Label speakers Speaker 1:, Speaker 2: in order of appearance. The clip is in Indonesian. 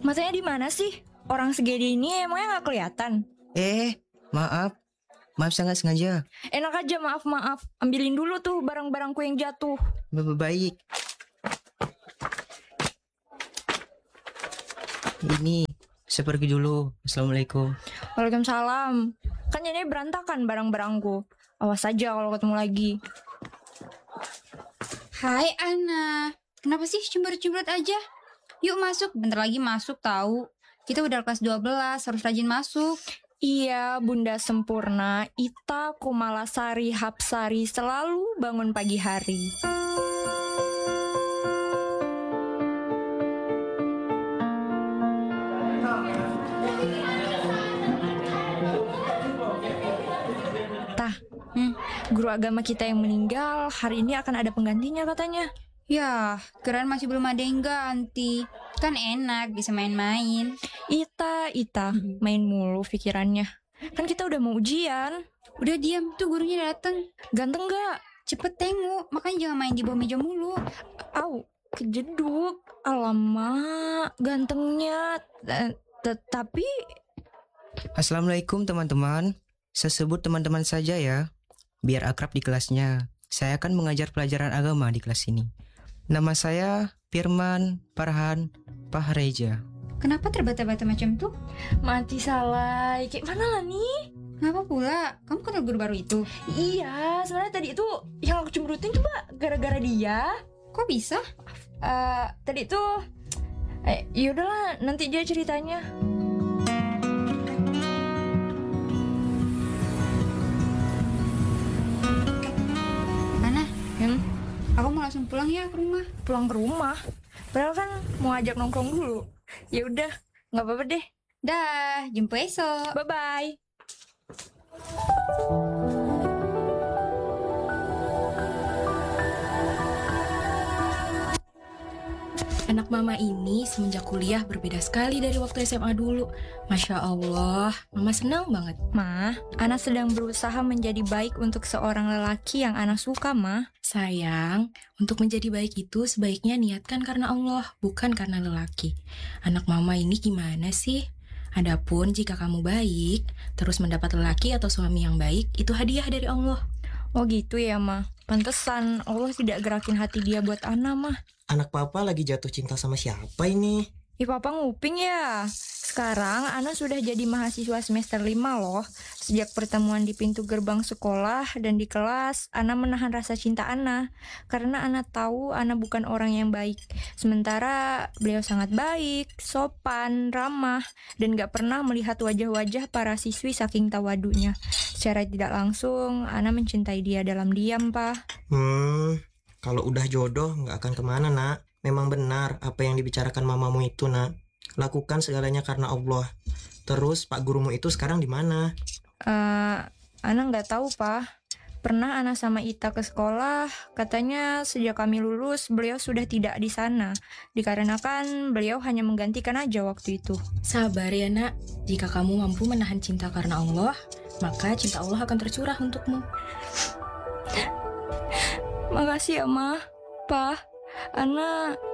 Speaker 1: Matanya di mana sih? Orang segede ini emangnya nggak kelihatan?
Speaker 2: Maaf. Maaf sangat sengaja.
Speaker 1: Enak aja maaf. Ambilin dulu tuh barang-barangku yang jatuh.
Speaker 2: Baik. Ini, saya pergi dulu. Assalamualaikum.
Speaker 1: Waalaikumsalam. Kan jadinya berantakan barang-barangku. Awas aja kalau ketemu lagi.
Speaker 3: Hai Ana, kenapa sih cemberut-cemberut aja? Yuk masuk, bentar lagi masuk tahu. Kita udah kelas 12, harus rajin masuk.
Speaker 1: Iya, Bunda Sempurna, Ita Kumalasari Hapsari selalu bangun pagi hari. Guru agama kita yang meninggal hari ini akan ada penggantinya katanya.
Speaker 3: Ya, keren masih belum ada yang ganti. Kan enak, bisa main-main.
Speaker 1: Ita, main mulu pikirannya. Kan kita udah mau ujian.
Speaker 3: Udah diam, tuh gurunya dateng.
Speaker 1: Ganteng gak?
Speaker 3: Cepet tengok, makanya jangan main di bawah meja mulu.
Speaker 1: Au, kejeduk. Alamak, gantengnya. Tapi...
Speaker 2: Assalamualaikum teman-teman. Saya sebut teman-teman saja ya, biar akrab di kelasnya. Saya akan mengajar pelajaran agama di kelas ini. Nama saya Firman Farhan Pahreja.
Speaker 3: Kenapa terbata-bata macam tuh?
Speaker 1: Mati salah. Kayak mana lah nih?
Speaker 3: Kenapa pula? Kamu kenal guru baru itu?
Speaker 1: Iya, sebenarnya tadi itu yang aku cemberutin coba gara-gara dia.
Speaker 3: Kok bisa?
Speaker 1: Tadi tuh yaudahlah, nanti dia ceritanya.
Speaker 3: Aku mau langsung pulang ya ke rumah.
Speaker 1: Pulang ke rumah? Padahal kan mau ajak nongkrong dulu. Ya udah, nggak apa-apa deh.
Speaker 3: Dah, jumpa esok.
Speaker 1: Bye-bye.
Speaker 4: Anak mama ini semenjak kuliah berbeda sekali dari waktu SMA dulu. Masya Allah, mama senang banget.
Speaker 1: Ma, Ana sedang berusaha menjadi baik untuk seorang lelaki yang Ana suka, Ma.
Speaker 4: Sayang, untuk menjadi baik itu sebaiknya niatkan karena Allah, bukan karena lelaki. Anak mama ini gimana sih? Adapun jika kamu baik, terus mendapat lelaki atau suami yang baik, itu hadiah dari Allah.
Speaker 1: Oh gitu ya, Ma. Pantesan Allah tidak gerakin hati dia buat Ana, Ma.
Speaker 5: Anak papa lagi jatuh cinta sama siapa ini?
Speaker 1: Papa nguping ya. Sekarang Ana sudah jadi mahasiswa semester 5 loh. Sejak pertemuan di pintu gerbang sekolah dan di kelas, Ana menahan rasa cinta Ana. Karena Ana tahu Ana bukan orang yang baik. Sementara beliau sangat baik, sopan, ramah, dan gak pernah melihat wajah-wajah para siswi saking tawadunya. Secara tidak langsung, Ana mencintai dia dalam diam, Pa.
Speaker 5: Kalau udah jodoh gak akan kemana, Nak. Memang benar apa yang dibicarakan mamamu itu, Nak. Lakukan segalanya karena Allah. Terus Pak gurumu itu sekarang di mana?
Speaker 1: Ana nggak tahu, Pa. Pernah Ana sama Ita ke sekolah, katanya sejak kami lulus beliau sudah tidak di sana. Dikarenakan beliau hanya menggantikan aja waktu itu.
Speaker 4: Sabar ya nak, jika kamu mampu menahan cinta karena Allah, maka cinta Allah akan tercurah untukmu.
Speaker 1: Makasih ya, Ma. Pa, Ana